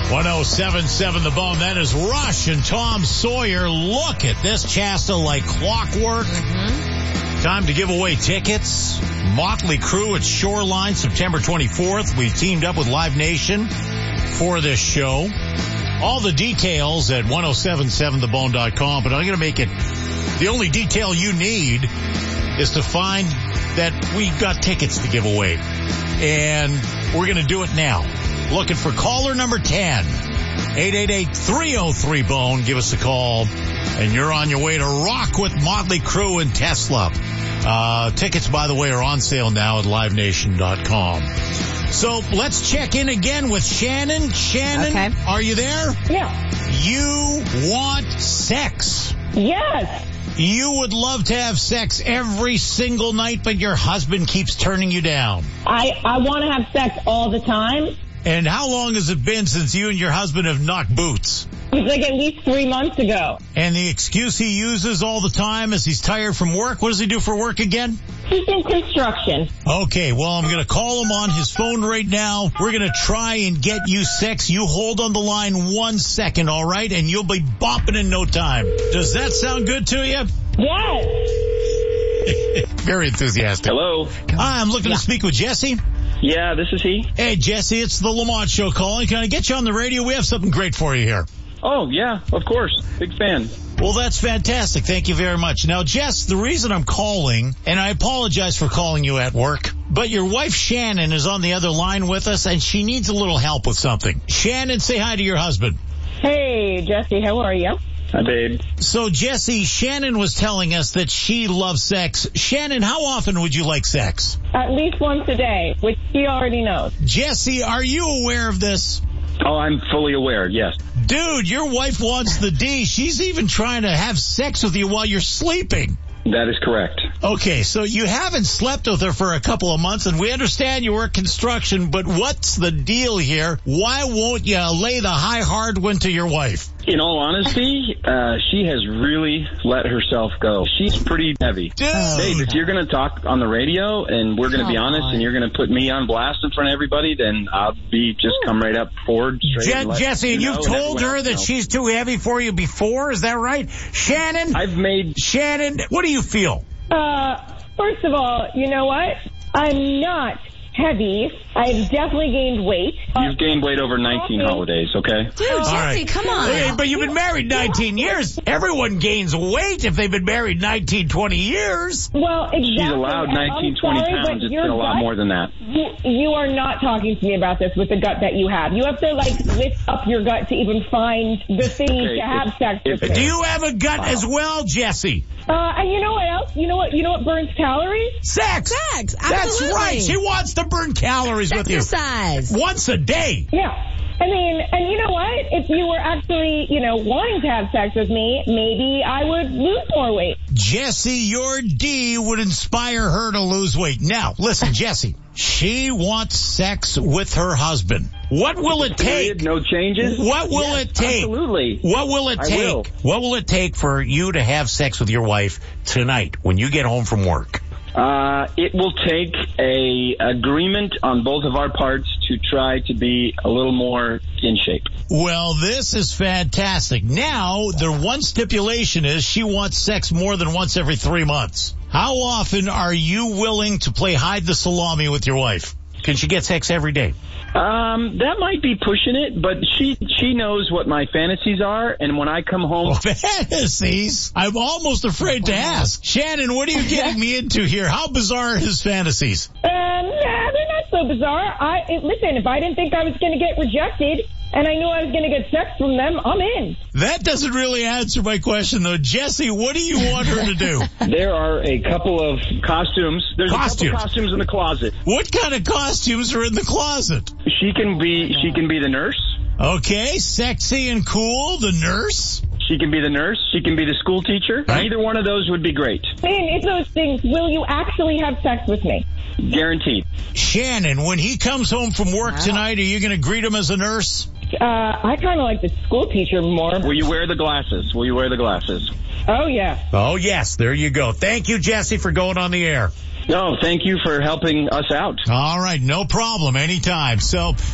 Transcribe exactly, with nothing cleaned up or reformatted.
one oh seven point seven The Bone. That is Rush and Tom Sawyer. Look at this Shasta like clockwork. Mm-hmm. Time to give away tickets. Motley Crue at Shoreline, September twenty-fourth. We teamed up with Live Nation for this show. All the details at ten seventy-seven the bone dot com, but I'm going to make it the only detail you need is to find that we got tickets to give away. And we're going to do it now. Looking for caller number ten. eight eight eight, three oh three, bone. Give us a call. And you're on your way to rock with Motley Crue and Tesla. Uh, tickets, by the way, are on sale now at live nation dot com. So let's check in again with Shannon. Shannon, okay. Are you there? Yeah. You want sex. Yes. You would love to have sex every single night, but your husband keeps turning you down. I, I want to have sex all the time. And how long has it been since you and your husband have knocked boots? It was like at least three months ago. And the excuse he uses all the time is he's tired from work. What does he do for work again? He's in construction. Okay, well, I'm going to call him on his phone right now. We're going to try and get you sex. You hold on the line one second, all right? And you'll be bopping in no time. Does that sound good to you? Yes. Very enthusiastic. Hello. Hi, I'm looking yeah. to speak with Jesse. Yeah, this is he. Hey, Jesse, it's the Lamont Show calling. Can I get you on the radio? We have something great for you here. Oh, yeah, of course. Big fan. Well, that's fantastic. Thank you very much. Now, Jess, the reason I'm calling, and I apologize for calling you at work, but your wife Shannon is on the other line with us, and she needs a little help with something. Shannon, say hi to your husband. Hey, Jesse, how are you? Hi, babe. So, Jesse, Shannon was telling us that she loves sex. Shannon, how often would you like sex? At least once a day, which he already knows. Jesse, are you aware of this? Oh, I'm fully aware, yes. Dude, your wife wants the D. She's even trying to have sex with you while you're sleeping. That is correct. Okay, so you haven't slept with her for a couple of months, and we understand you work construction, but what's the deal here? Why won't you lay the high hard one to your wife? In all honesty, uh, she has really let herself go. She's pretty heavy. Dude. Babe, if you're going to talk on the radio and we're going to be honest and you're going to put me on blast in front of everybody, then I'll be just come right up forward straight. Je- and let Jesse, and you you've know, told her that know. she's too heavy for you before, is that right? Shannon? I've made... Shannon, what do you feel? Uh, first of all, you know what? I'm not heavy. I've definitely gained weight. You've gained weight over nineteen holidays, okay? Dude, Jesse, right. come on. Hey, but you've been married nineteen years. Everyone gains weight if they've been married nineteen, twenty years. Well, exactly. She's allowed nineteen, I'm twenty sorry, pounds. It's your been a lot gut, more than that. You, you are not talking to me about this with the gut that you have. You have to, like, lift up your gut to even find the thing Okay, to have if- sex if- with Do me. you have a gut as well, Jesse? Uh, and you know what else? You know what? You know what burns calories? Sex. Sex, That's absolutely. right. She wants to burn calories with you. Exercise. Once a day. Yeah. I mean, and you know what? If you were actually, you know, wanting to have sex with me, maybe I would lose more weight. Jesse, your D would inspire her to lose weight. Now, listen, Jesse, she wants sex with her husband. What will it take? Period, no changes? What will Yes, it take? Absolutely. What will it I take? will. What will it take for you to have sex with your wife tonight when you get home from work? Uh, it will take a agreement on both of our parts to try to be a little more in shape. Well, this is fantastic. Now, the one stipulation is she wants sex more than once every three months. How often are you willing to play hide the salami with your wife? Can she get sex every day? Um, that might be pushing it, but she she knows what my fantasies are, and when I come home... Fantasies? I'm almost afraid to ask. Shannon, what are you getting me into here? How bizarre are his fantasies? Um, nah, they're not so bizarre. I it, listen, if I didn't think I was going to get rejected and I knew I was going to get sex from them, I'm in. That doesn't really answer my question, though. Jesse, what do you want her to do? There are a couple of costumes. There's Costumes. a couple costumes in the closet. What kind of costumes are in the closet? She can be she can be the nurse. Okay, sexy and cool, the nurse. She can be the nurse. She can be the school teacher. Right. Either one of those would be great. Man, if those things, will you actually have sex with me? Guaranteed. Shannon, when he comes home from work Wow. tonight, are you going to greet him as a nurse? Uh, I kind of like the school teacher more. Will you wear the glasses? Will you wear the glasses? Oh, yeah. Oh, yes, there you go. Thank you, Jesse, for going on the air. No, thank you for helping us out. All right, no problem, anytime. So